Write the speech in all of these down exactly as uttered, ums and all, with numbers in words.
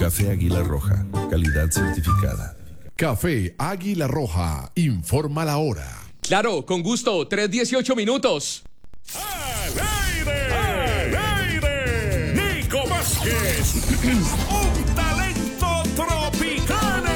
Café Águila Roja, calidad certificada. Café Águila Roja, informa la hora. Claro, con gusto, tres dieciocho minutos. ¡Al aire! ¡Al aire! ¡Nico Vázquez! ¡Un talento tropicano!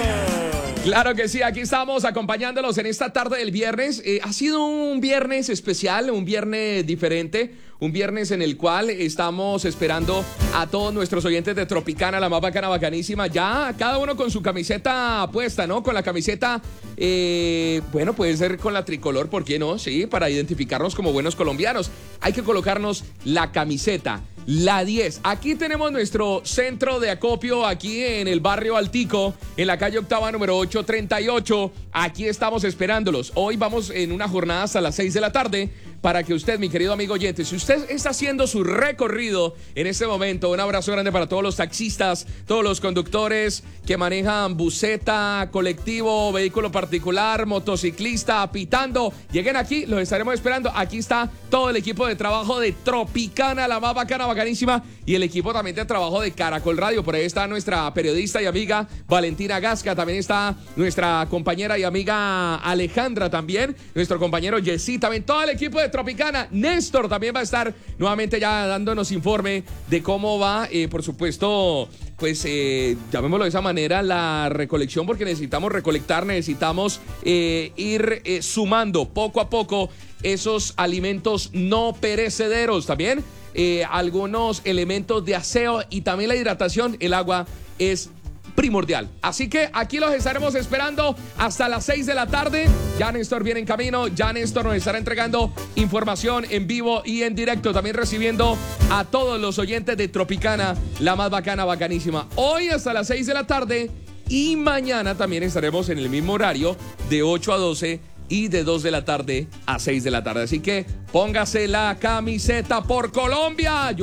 Claro que sí, aquí estamos acompañándolos en esta tarde del viernes. Eh, ha sido un viernes especial, un viernes diferente, un viernes en el cual estamos esperando a todos nuestros oyentes de Tropicana, la más bacana, bacanísima. Ya cada uno con su camiseta puesta, ¿no? Con la camiseta, eh, bueno, puede ser con la tricolor, ¿por qué no? Sí, para identificarnos como buenos colombianos. Hay que colocarnos la camiseta. La diez. Aquí tenemos nuestro centro de acopio aquí en el barrio Altico, en la calle Octava número ochocientos treinta y ocho. Aquí estamos esperándolos. Hoy vamos en una jornada hasta las seis de la tarde para que usted, mi querido amigo oyente, si usted está haciendo su recorrido en este momento, un abrazo grande para todos los taxistas, todos los conductores que manejan buseta, colectivo, vehículo particular, motociclista, pitando. Lleguen aquí, los estaremos esperando. Aquí está todo el equipo de trabajo de Tropicana, la más bacana, bacanísima, y el equipo también de trabajo de Caracol Radio. Por ahí está nuestra periodista y amiga Valentina Gasca, también está nuestra compañera y amiga Alejandra también, nuestro compañero Jessy, también todo el equipo de Tropicana. Néstor también va a estar nuevamente ya dándonos informe de cómo va, eh, por supuesto, pues eh, llamémoslo de esa manera, la recolección, porque necesitamos recolectar, necesitamos eh, ir eh, sumando poco a poco esos alimentos no perecederos. También eh, algunos elementos de aseo y también la hidratación. El agua es primordial. Así que aquí los estaremos esperando hasta las seis de la tarde. Ya Néstor viene en camino, ya Néstor nos estará entregando información en vivo y en directo, también recibiendo a todos los oyentes de Tropicana, la más bacana, bacanísima. Hoy hasta las seis de la tarde y mañana también estaremos en el mismo horario de ocho a doce y de dos de la tarde a seis de la tarde. Así que póngase la camiseta por Colombia. Yo